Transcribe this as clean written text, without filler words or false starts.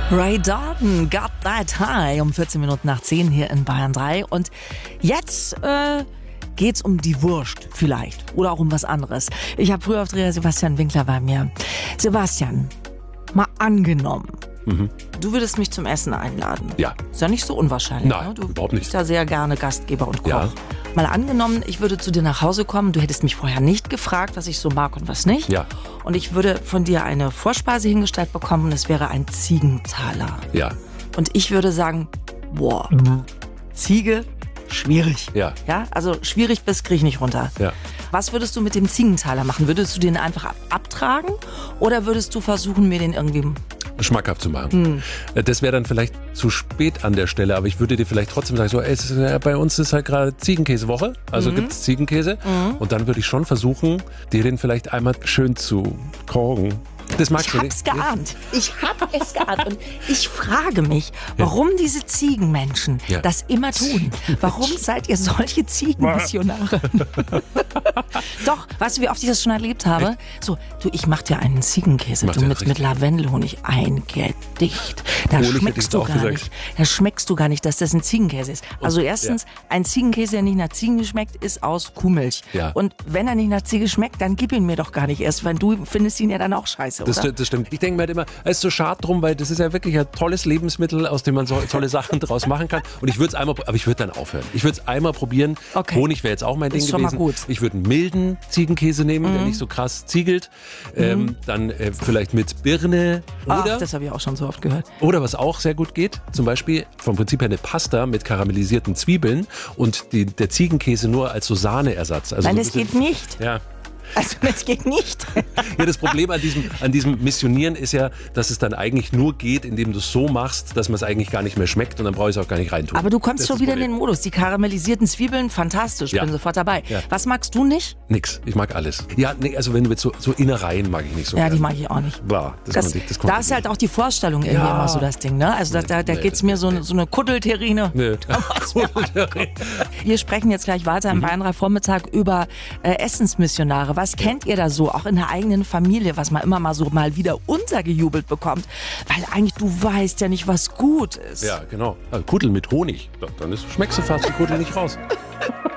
Ray Dalton, Got That High, um 14 Minuten nach 10 hier in Bayern 3. Und jetzt geht's um die Wurst vielleicht oder auch um was anderes. Ich habe früher Aufdreher Sebastian Winkler bei mir. Sebastian, mal angenommen, du würdest mich zum Essen einladen. Ja. Ist ja nicht so unwahrscheinlich. Nein, ne? Du überhaupt nicht. bist ja sehr gerne Gastgeber und Koch. Ja. Mal angenommen, ich würde zu dir nach Hause kommen, du hättest mich vorher nicht gefragt, was ich so mag und was nicht. Ja. Und ich würde von dir eine Vorspeise hingestellt bekommen und es wäre ein Ziegentaler. Ja. Und ich würde sagen, boah, Ziege, schwierig. Ja. Ja, also schwierig bis krieg ich nicht runter. Ja. Was würdest du mit dem Ziegentaler machen? Würdest du den einfach abtragen oder würdest du versuchen, mir den irgendwie... Schmackhaft zu machen. Das wäre dann vielleicht zu spät an der Stelle, aber ich würde dir vielleicht trotzdem sagen, so, bei uns ist halt gerade Ziegenkäsewoche, also gibt's Ziegenkäse und dann würde ich schon versuchen, dir den vielleicht einmal schön zu kochen. Das magst du nicht. Ich hab es geahnt. Und ich frage mich, warum diese Ziegenmenschen das immer tun. Warum seid ihr solche Ziegenmissionare? Doch, weißt du, wie oft ich das schon erlebt habe? Echt? So, du, ich mach dir einen Ziegenkäse, Macht du ja mit richtig. Lavendelhonig eingedicht. Da Honig hätte schmeckst ich du auch gar gesagt. nicht. Da schmeckst du gar nicht, dass das ein Ziegenkäse ist. Also erstens, ein Ziegenkäse, der nicht nach Ziegen schmeckt, ist aus Kuhmilch. Ja. Und wenn er nicht nach Ziege schmeckt, dann gib ihn mir doch gar nicht erst, weil du findest ihn ja dann auch scheiße, oder? Das stimmt. Ich denke mir halt immer, es ist so schade drum, weil das ist ja wirklich ein tolles Lebensmittel, aus dem man so tolle Sachen draus machen kann. Und ich würde es einmal, aber ich würde dann aufhören. Ich würde es einmal probieren. Okay. Honig wäre jetzt auch mein Ding Ist schon mal gewesen. gut. Ich würde einen milden Ziegenkäse nehmen, der nicht so krass ziegelt. Dann vielleicht mit Birne Ach, oder, das habe ich auch schon so oft gehört. oder was auch sehr gut geht, zum Beispiel vom Prinzip her eine Pasta mit karamellisierten Zwiebeln und der Ziegenkäse nur als so Sahneersatz. Also Nein, so ein das bisschen- geht nicht. Ja. Also das geht nicht. Ja, das Problem an diesem Missionieren ist ja, dass es dann eigentlich nur geht, indem du es so machst, dass man es eigentlich gar nicht mehr schmeckt und dann brauche ich es auch gar nicht reintun. Aber du kommst Das schon ist wieder das in den Problem. Modus. Die karamellisierten Zwiebeln, fantastisch, Ja. bin sofort dabei. Ja. Was magst du nicht? Nix, ich mag alles. Ja, nee, also wenn du jetzt so Innereien mag ich nicht so Ja, gern. die mag ich auch nicht. Boah, das Das, konnte ich da ist halt auch die Vorstellung irgendwie Ja. immer so das Ding, ne? Also da geht's mir so eine Kuddelterrine. Nö. Wir sprechen jetzt gleich weiter im Bayern 3 Vormittag über Essensmissionare. Was kennt ihr da so, auch in der eigenen Familie, was man immer mal wieder untergejubelt bekommt? Weil eigentlich du weißt ja nicht, was gut ist. Ja, genau. Also Kudel mit Honig, dann schmeckst du fast die Kudel nicht raus.